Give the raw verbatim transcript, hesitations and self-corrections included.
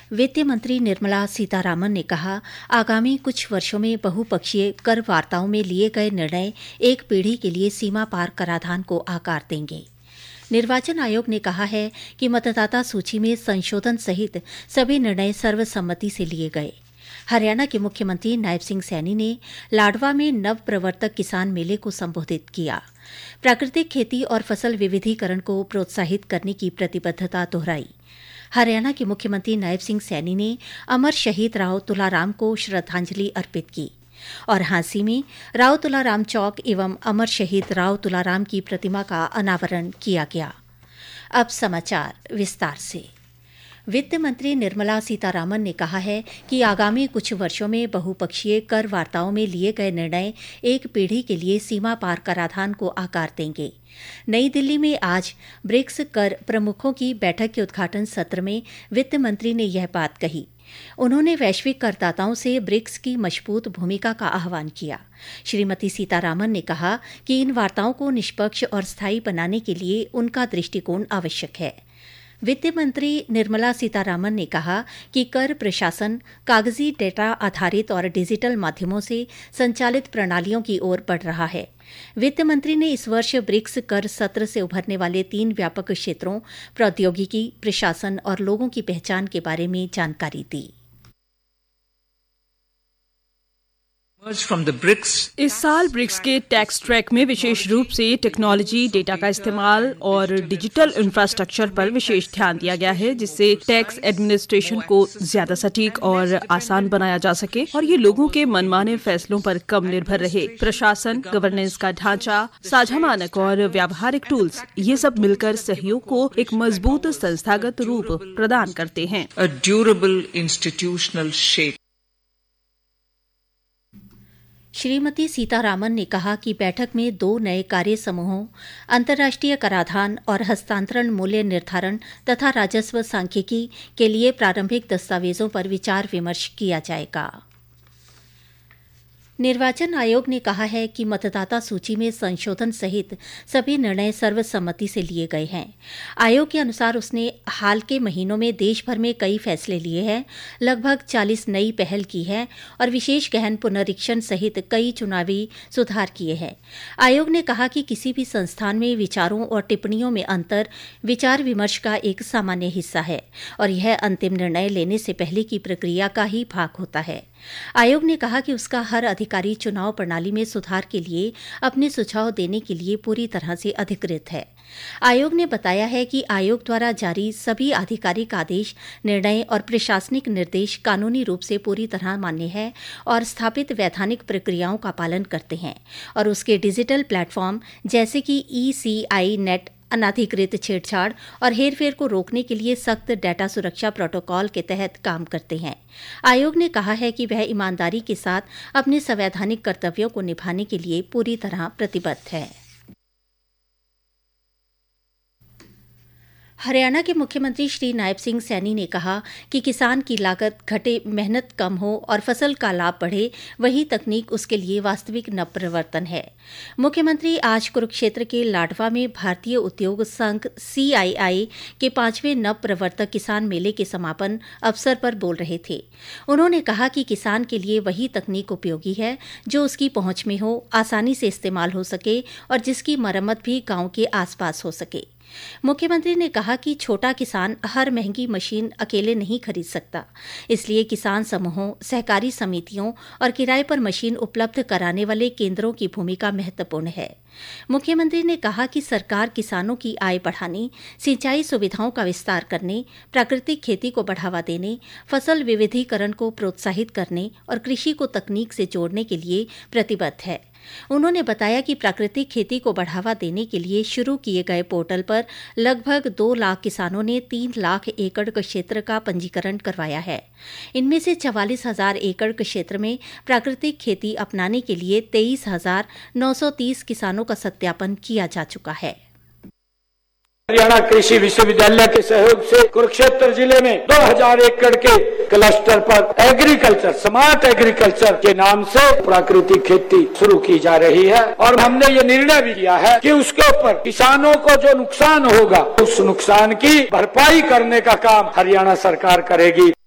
वित्त मंत्री निर्मला सीतारामन ने कहा, आगामी कुछ वर्षों में बहुपक्षीय कर वार्ताओं में लिए गए निर्णय एक पीढ़ी के लिए सीमा पार कराधान को आकार देंगे। निर्वाचन आयोग ने कहा है कि मतदाता सूची में संशोधन सहित सभी निर्णय सर्वसम्मति से लिए गए। हरियाणा के मुख्यमंत्री नायब सिंह सैनी ने लाडवा में नव प्रवर्तक किसान मेले को संबोधित किया। प्राकृतिक खेती और फसल विविधीकरण को प्रोत्साहित करने की प्रतिबद्धता दोहराई। हरियाणा के मुख्यमंत्री नायब सिंह सैनी ने अमर शहीद राव तुलाराम को श्रद्धांजलि अर्पित की और हांसी में राव तुलाराम चौक एवं अमर शहीद राव तुलाराम की प्रतिमा का अनावरण किया गया। अब समाचार विस्तार से। वित्त मंत्री निर्मला सीतारामन ने कहा है कि आगामी कुछ वर्षों में बहुपक्षीय कर वार्ताओं में लिए गए निर्णय एक पीढ़ी के लिए सीमा पार कराधान को आकार देंगे। नई दिल्ली में आज ब्रिक्स कर प्रमुखों की बैठक के उद्घाटन सत्र में वित्त मंत्री ने यह बात कही। उन्होंने वैश्विक करदाताओं से ब्रिक्स की मजबूत भूमिका का आह्वान किया। श्रीमती सीतारामन ने कहा कि इन वार्ताओं को निष्पक्ष और स्थायी बनाने के लिए उनका दृष्टिकोण आवश्यक है। वित्त मंत्री निर्मला सीतारामन ने कहा कि कर प्रशासन कागजी डेटा आधारित और डिजिटल माध्यमों से संचालित प्रणालियों की ओर बढ़ रहा है। वित्त मंत्री ने इस वर्ष ब्रिक्स कर सत्र से उभरने वाले तीन व्यापक क्षेत्रों प्रौद्योगिकी, प्रशासन और लोगों की पहचान के बारे में जानकारी दी। इस साल ब्रिक्स के टैक्स ट्रैक में विशेष रूप से टेक्नोलॉजी, डेटा का इस्तेमाल और डिजिटल इंफ्रास्ट्रक्चर पर विशेष ध्यान दिया गया है, जिससे टैक्स एडमिनिस्ट्रेशन को ज्यादा सटीक और आसान बनाया जा सके और ये लोगों के मनमाने फैसलों पर कम निर्भर रहे। प्रशासन, गवर्नेंस का ढांचा, साझा मानक और व्यावहारिक टूल्स, ये सब मिलकर सहयोग को एक मजबूत संस्थागत रूप प्रदान करते हैं। A durable institutional shape. Shrimati Sitharaman ने कहा कि बैठक में दो नए कार्य समूहों, अंतर्राष्ट्रीय कराधान और हस्तांतरण मूल्य निर्धारण तथा राजस्व सांख्यिकी के लिए प्रारंभिक दस्तावेजों पर विचार विमर्श किया जाएगा। निर्वाचन आयोग ने कहा है कि मतदाता सूची में संशोधन सहित सभी निर्णय सर्वसम्मति से लिए गए हैं। आयोग के अनुसार उसने हाल के महीनों में देश भर में कई फैसले लिए हैं, लगभग चालीस नई पहल की है और विशेष गहन पुनरीक्षण सहित कई चुनावी सुधार किए हैं। आयोग ने कहा कि किसी भी संस्थान में विचारों और टिप्पणियों में अंतर विचार विमर्श का एक सामान्य हिस्सा है और यह अंतिम निर्णय लेने से पहले की प्रक्रिया का ही भाग होता है। आयोग ने कहा कि उसका हर अधिकारी चुनाव प्रणाली में सुधार के लिए अपने सुझाव देने के लिए पूरी तरह से अधिकृत है। आयोग ने बताया है कि आयोग द्वारा जारी सभी आधिकारिक आदेश, निर्णय और प्रशासनिक निर्देश कानूनी रूप से पूरी तरह मान्य है और स्थापित वैधानिक प्रक्रियाओं का पालन करते हैं और उसके डिजिटल प्लेटफॉर्म जैसे कि ई सी आई नेट अनाधिकृत छेड़छाड़ और हेरफेर को रोकने के लिए सख्त डेटा सुरक्षा प्रोटोकॉल के तहत काम करते हैं। आयोग ने कहा है कि वह ईमानदारी के साथ अपने संवैधानिक कर्तव्यों को निभाने के लिए पूरी तरह प्रतिबद्ध है। हरियाणा के मुख्यमंत्री श्री नायब सिंह सैनी ने कहा कि किसान की लागत घटे, मेहनत कम हो और फसल का लाभ बढ़े, वही तकनीक उसके लिए वास्तविक नवप्रवर्तन है। मुख्यमंत्री आज कुरुक्षेत्र के लाडवा में भारतीय उद्योग संघ सी आई आई के पांचवें नवप्रवर्तक किसान मेले के समापन अवसर पर बोल रहे थे। उन्होंने कहा कि किसान के लिए वही तकनीक उपयोगी है जो उसकी पहुंच में हो, आसानी से इस्तेमाल हो सके और जिसकी मरम्मत भी गांव के आसपास हो सके। मुख्यमंत्री ने कहा कि छोटा किसान हर महंगी मशीन अकेले नहीं खरीद सकता, इसलिए किसान समूहों, सहकारी समितियों और किराए पर मशीन उपलब्ध कराने वाले केंद्रों की भूमिका महत्वपूर्ण है। मुख्यमंत्री ने कहा कि सरकार किसानों की आय बढ़ाने, सिंचाई सुविधाओं का विस्तार करने, प्राकृतिक खेती को बढ़ावा देने, फसल विविधीकरण को प्रोत्साहित करने और कृषि को तकनीक से जोड़ने के लिए प्रतिबद्ध है। उन्होंने बताया कि प्राकृतिक खेती को बढ़ावा देने के लिए शुरू किए गए पोर्टल पर लगभग दो लाख किसानों ने तीन लाख एकड़ क्षेत्र का पंजीकरण करवाया है। इनमें से चवालीस हजार एकड़ क्षेत्र में प्राकृतिक खेती अपनाने के लिए तेईस हजार नौ सौ तीस किसानों का सत्यापन किया जा चुका है। हरियाणा कृषि विश्वविद्यालय के सहयोग से कुरुक्षेत्र जिले में दो हजार एकड़ के क्लस्टर पर एग्रीकल्चर, स्मार्ट एग्रीकल्चर के नाम से प्राकृतिक खेती शुरू की जा रही है और हमने ये निर्णय भी किया है कि उसके ऊपर किसानों को जो नुकसान होगा उस नुकसान की भरपाई करने का काम हरियाणा सरकार करेगी।